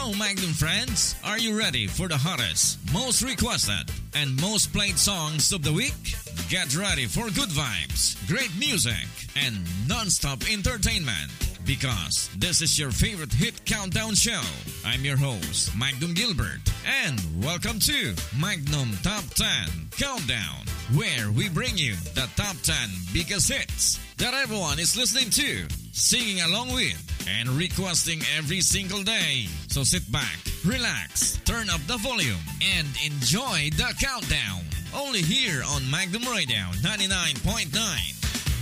Hello, Magnum friends. Are you ready for the hottest, most requested, and most played songs of the week? Get ready for good vibes, great music, and non-stop entertainment. Because this is your favorite hit countdown show. I'm your host, Magnum Gilbert. And welcome to Magnum Top 10 Countdown, where we bring you the top 10 biggest hits that everyone is listening to, singing along with, and requesting every single day. So sit back, relax, turn up the volume, and enjoy the countdown. Only here on Magnum Radio 99.9.